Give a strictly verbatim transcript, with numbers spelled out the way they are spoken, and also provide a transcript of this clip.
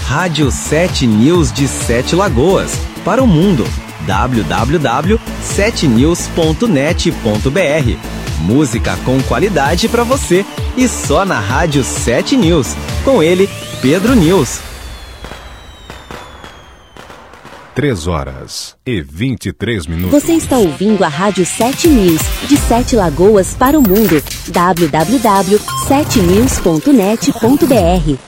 Rádio sete News de Sete Lagoas, para o mundo. w w w ponto sete news ponto net ponto b r. Música com qualidade para você e só na Rádio sete News. Com ele, Pedro News. três horas e vinte e três minutos. Você está ouvindo a Rádio sete News, de Sete Lagoas para o mundo. w w w ponto sete news ponto net ponto b r.